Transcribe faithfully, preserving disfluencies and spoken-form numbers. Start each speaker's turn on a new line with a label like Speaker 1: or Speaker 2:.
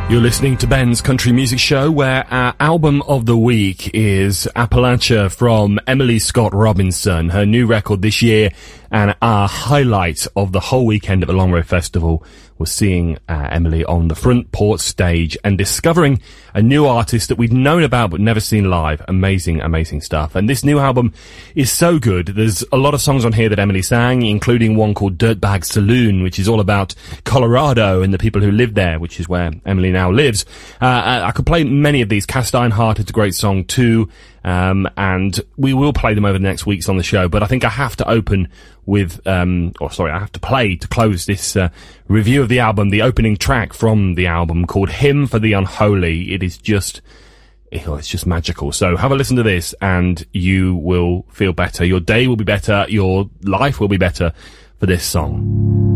Speaker 1: You're listening to Ben's Country Music Show, where our album of the week is Appalachia from Emily Scott Robinson, her new record this year, and our highlight of the whole weekend at the Long Road Festival was seeing uh, Emily on the front porch stage and discovering a new artist that we'd known about but never seen live. Amazing, amazing stuff. And this new album is so good. There's a lot of songs on here that Emily sang, including one called Dirtbag Saloon, which is all about Colorado and the people who live there, which is where Emily now lives. Uh, I could play many of these. Cast Iron Heart is a great song too. Um, and we will play them over the next weeks on the show, but I think I have to open with, um, or sorry, I have to play to close this, uh, review of the album, the opening track from the album called Hymn for the Unholy. It is just, oh, it's just magical. So have a listen to this and you will feel better. Your day will be better. Your life will be better for this song.